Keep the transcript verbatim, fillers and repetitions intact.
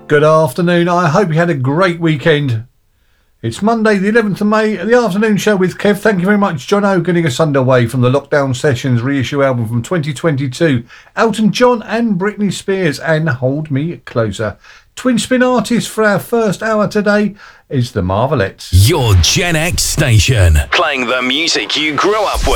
Good afternoon. I hope you had a great weekend. It's Monday the eleventh of May, the afternoon show with Kev. Thank you very much, John O, getting us underway from the Lockdown Sessions reissue album from twenty twenty-two. Elton John and Britney Spears and Hold Me Closer. Twin spin artist for our first hour today is the Marvelettes. Your Gen X station, playing the music you grew up with.